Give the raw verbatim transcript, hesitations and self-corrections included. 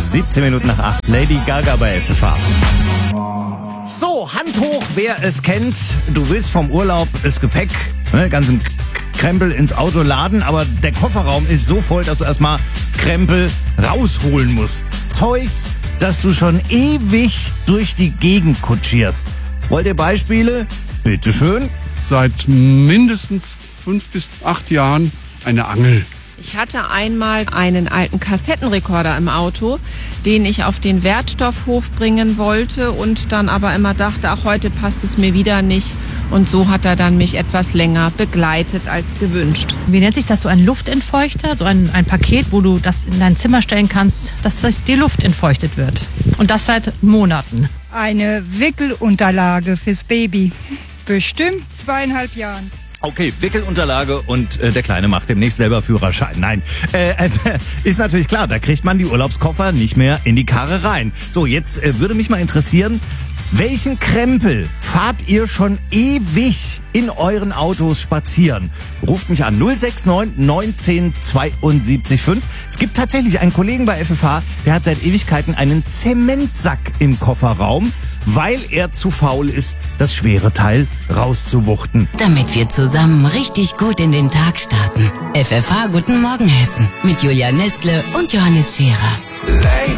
siebzehn Minuten nach acht. Lady Gaga bei F F H. So, Hand hoch, wer es kennt. Du willst vom Urlaub das Gepäck, ne, ganzen Krempel ins Auto laden, aber der Kofferraum ist so voll, dass du erstmal Krempel rausholen musst. Zeugs, das du schon ewig durch die Gegend kutschierst. Wollt ihr Beispiele? Bitteschön. Seit mindestens fünf bis acht Jahren eine Angel. Ich hatte einmal einen alten Kassettenrekorder im Auto, den ich auf den Wertstoffhof bringen wollte und dann aber immer dachte, ach, heute passt es mir wieder nicht. Und so hat er dann mich etwas länger begleitet als gewünscht. Wie nennt sich das, so ein Luftentfeuchter? So ein, ein Paket, wo du das in dein Zimmer stellen kannst, dass die Luft entfeuchtet wird. Und das seit Monaten. Eine Wickelunterlage fürs Baby. Bestimmt zweieinhalb Jahren. Okay, Wickelunterlage und äh, der Kleine macht demnächst selber Führerschein. Nein, äh, äh, ist natürlich klar, da kriegt man die Urlaubskoffer nicht mehr in die Karre rein. So, jetzt äh, würde mich mal interessieren, welchen Krempel fahrt ihr schon ewig in euren Autos spazieren? Ruft mich an null sechs neun neun eins zwei zweiundsiebzig fünf. Es gibt tatsächlich einen Kollegen bei F F H, der hat seit Ewigkeiten einen Zementsack im Kofferraum, weil er zu faul ist, das schwere Teil rauszuwuchten. Damit wir zusammen richtig gut in den Tag starten. F F H Guten Morgen Hessen mit Julia Nestle und Johannes Scherer.